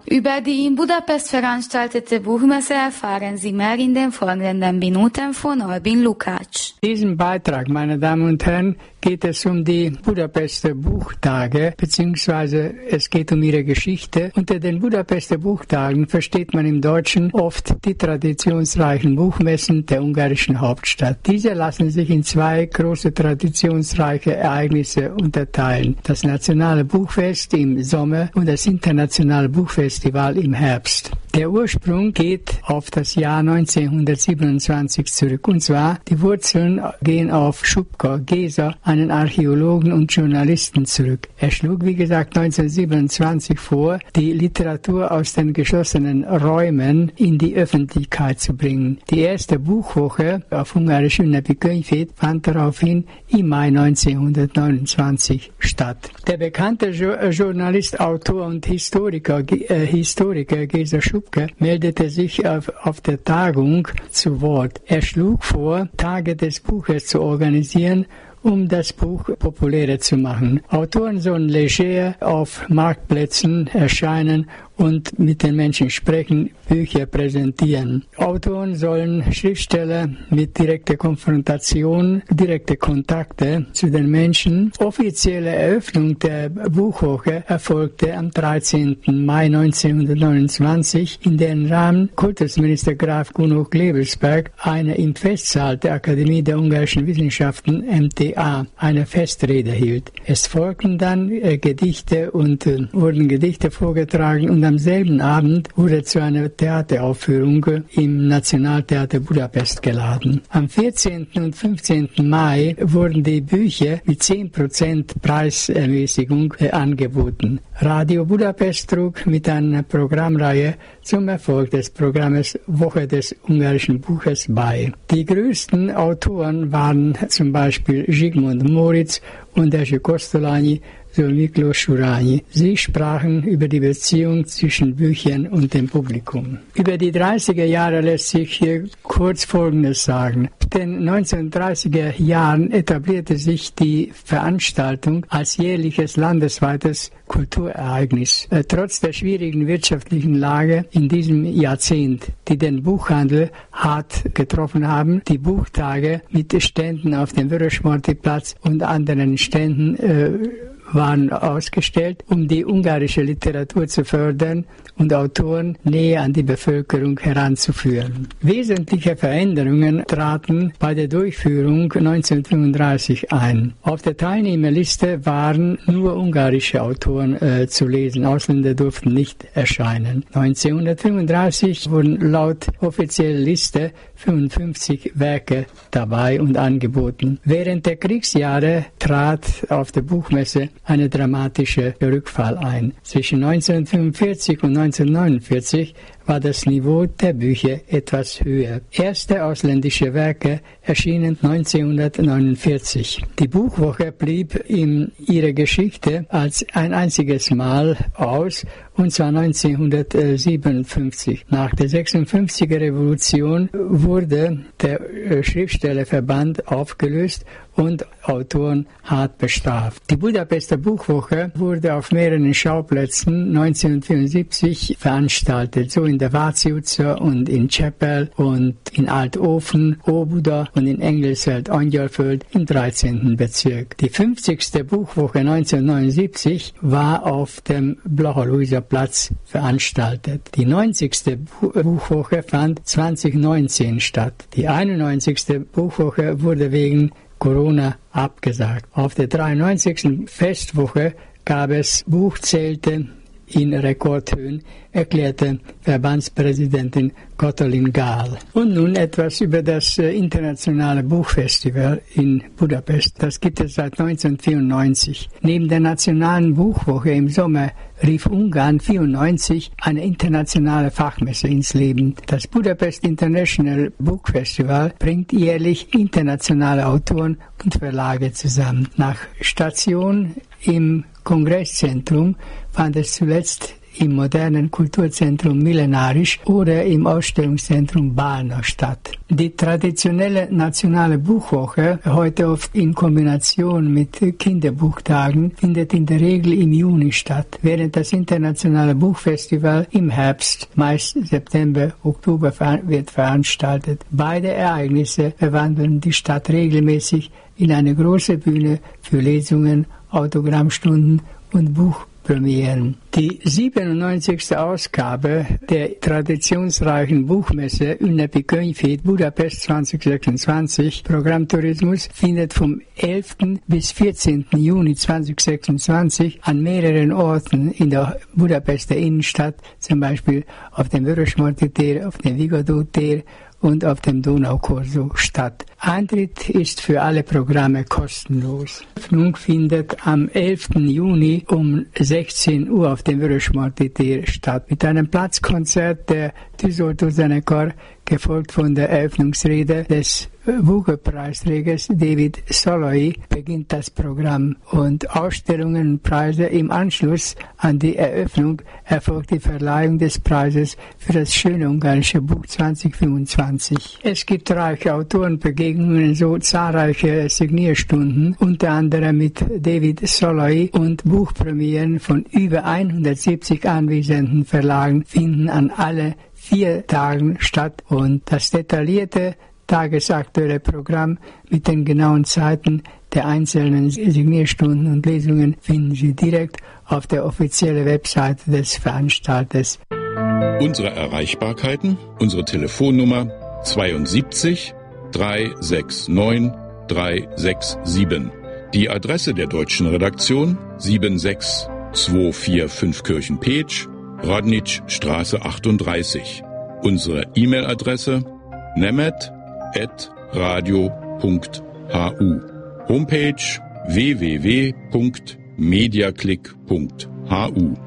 Über die in Budapest veranstaltete Buchmesse erfahren Sie mehr in den folgenden Minuten von Albin Lukács. In diesem Beitrag, meine Damen und Herren, geht es um die Budapester Buchtage, beziehungsweise es geht um ihre Geschichte. Unter den Budapester Buchtagen versteht man im Deutschen oft die traditionsreichen Buchmessen der ungarischen Hauptstadt. Diese lassen sich in zwei große traditionsreiche Ereignisse unterteilen. Das Nationale Buchfest im Sommer und das Internationale Buchfestival im Herbst. Der Ursprung geht auf das Jahr 1927 zurück. Und zwar, die Wurzeln gehen auf Schubka Géza, einen Archäologen und Journalisten, zurück. Er schlug, wie gesagt, 1927 vor, die Literatur aus den geschlossenen Räumen in die Öffentlichkeit zu bringen. Die erste Buchwoche, auf Ungarisch Ünnepi Könyvhét, fand daraufhin im Mai 1929 statt. Der bekannte Journalist, Autor und Historiker Géza Schubka meldete sich auf der Tagung zu Wort. Er schlug vor, Tage des Buches zu organisieren, um das Buch populärer zu machen. Autoren sollen leger auf Marktplätzen erscheinen und mit den Menschen sprechen, Bücher präsentieren. Autoren sollen Schriftsteller mit direkter Konfrontation, direkte Kontakte zu den Menschen. Offizielle Eröffnung der Buchwoche erfolgte am 13. Mai 1929, in deren Rahmen Kultusminister Graf Gunno Klebelsberg im Festsaal der Akademie der Ungarischen Wissenschaften MTA eine Festrede hielt. Es folgten dann Gedichte und wurden Gedichte vorgetragen und am selben Abend wurde zu einer Theateraufführung im Nationaltheater Budapest geladen. Am 14. und 15. Mai wurden die Bücher mit 10% Preisermäßigung angeboten. Radio Budapest trug mit einer Programmreihe zum Erfolg des Programmes Woche des ungarischen Buches bei. Die größten Autoren waren zum Beispiel Zsigmond Móricz und Erzsébet Kosztolányi sowie Miklós Surányi. Sie sprachen über die Beziehung zwischen Büchern und dem Publikum. Über die 30er Jahre lässt sich hier kurz Folgendes sagen. In den 1930er Jahren etablierte sich die Veranstaltung als jährliches landesweites Kulturereignis. Trotz der schwierigen wirtschaftlichen Lage in diesem Jahrzehnt, die den Buchhandel hart getroffen haben, die Buchtage mit Ständen auf dem Vörösmarty-Platz und anderen Ständen waren ausgestellt, um die ungarische Literatur zu fördern und Autoren näher an die Bevölkerung heranzuführen. Wesentliche Veränderungen traten bei der Durchführung 1935 ein. Auf der Teilnehmerliste waren nur ungarische Autoren zu lesen. Ausländer durften nicht erscheinen. 1935 wurden laut offizieller Liste 55 Werke dabei und angeboten. Während der Kriegsjahre trat auf der Buchmesse eine dramatische Rückfall ein. Zwischen 1945 und 1949 war das Niveau der Bücher etwas höher. Erste ausländische Werke erschienen 1949. Die Buchwoche blieb in ihrer Geschichte als ein einziges Mal aus, und zwar 1957. Nach der 56er Revolution wurde der Schriftstellerverband aufgelöst und Autoren hart bestraft. Die Budapester Buchwoche wurde auf mehreren Schauplätzen 1974 veranstaltet, so in der Váci utca und in Csepel und in Altofen, Óbuda und in Engelsfeld-Angyalföld im 13. Bezirk. Die 50. Buchwoche 1979 war auf dem Blaha-Lujza-Platz veranstaltet. Die 90. Buchwoche fand 2019 statt. Die 91. Buchwoche wurde wegen Corona abgesagt. Auf der 93. Festwoche gab es Buchzelte in Rekordhöhen, erklärte Verbandspräsidentin Katalin Gál. Und nun etwas über das internationale Buchfestival in Budapest. Das gibt es seit 1994. Neben der nationalen Buchwoche im Sommer rief Ungarn 1994 eine internationale Fachmesse ins Leben. Das Budapest International Book Festival bringt jährlich internationale Autoren und Verlage zusammen. Nach Station im Kongresszentrum fand es zuletzt im modernen Kulturzentrum Millenarisch oder im Ausstellungszentrum Balner statt. Die traditionelle nationale Buchwoche, heute oft in Kombination mit Kinderbuchtagen, findet in der Regel im Juni statt, während das internationale Buchfestival im Herbst, meist September, Oktober wird veranstaltet. Beide Ereignisse verwandeln die Stadt regelmäßig in eine große Bühne für Lesungen, Autogrammstunden und Buchpremieren. Die 97. Ausgabe der traditionsreichen Buchmesse Ünnepi Könyvhét Budapest 2026 Programmtourismus findet vom 11. bis 14. Juni 2026 an mehreren Orten in der Budapester Innenstadt, zum Beispiel auf dem Vörösmarty tér, auf dem Vigadó tér und auf dem Donaukorso statt. Eintritt ist für alle Programme kostenlos. Die Öffnung findet am 11. Juni um 16 Uhr auf dem Vörösmarty tér statt. Mit einem Platzkonzert der Tűzoltó zenekar, gefolgt von der Eröffnungsrede des Buchpreisträgers David Szalai, beginnt das Programm und Ausstellungen und Preise. Im Anschluss an die Eröffnung erfolgt die Verleihung des Preises für das schöne ungarische Buch 2025. Es gibt reiche Autorenbegegnungen, so zahlreiche Signierstunden, unter anderem mit David Szalai, und Buchpremieren von über 170 anwesenden Verlagen finden an alle 4 Tagen statt, und das detaillierte tagesaktuelle Programm mit den genauen Zeiten der einzelnen Signierstunden und Lesungen finden Sie direkt auf der offiziellen Webseite des Veranstalters. Unsere Erreichbarkeiten: unsere Telefonnummer 72 369 367. Die Adresse der deutschen Redaktion: 76245 Kirchenpeetsch, Radničstraße 38. Unsere E-Mail-Adresse: nemet@radio.hu. Homepage: www.mediaclick.hu.